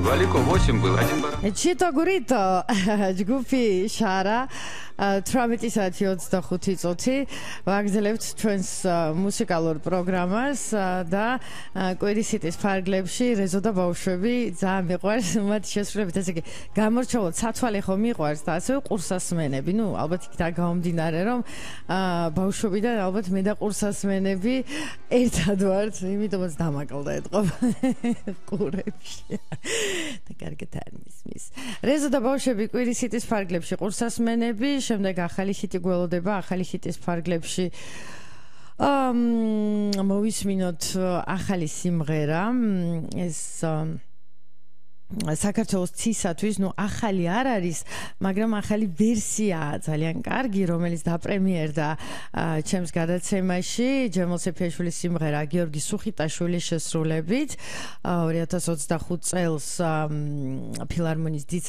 Валико 8 был, один бар. Чито гурито, ჯგუფი შარა 18 საათი 25 წუთი ვაგრძელებთ ჩვენს მუსიკალურ პროგრამას და კვირისიტის ფარგლებში რეზო და ბავშვები ძალიან მიყვარს მათ შესრულებით ესე იგი გამორჩეულად სათვალე ხო მიყვარს და ასევე ყურსასმენები ნუ ალბათ იქ დაგამომდინარე რომ ბავშვები და ალბათ მე და ყურსასმენები ერთად ვართ იმიტომაც დამაკლდა ეთყობა ყურებში და კარგად არ მისმის რეზო და ბავშვები კვირისიტის ფარგლებში ყურსასმენები შემდეგ ახალი ჰიტი გველოდება ახალი ჰიტის ფარგლებში მოვისმინოთ ახალი სიმღერა ეს საქართველოს ცისათვის ნუ ახალი არ არის მაგრამ ახალი ვერსიაა ძალიან კარგი რომელიც დაპრემიერდა ჩემს გადაცემაში ჯემალ სეფიაშვილის სიმღერა გიორგი სუხიტაშვილის შესრულებით 2025 წელს ფილარმონიის